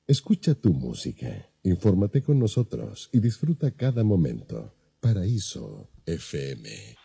Escucha tu música, infórmate con nosotros y disfruta cada momento. Paraíso FM.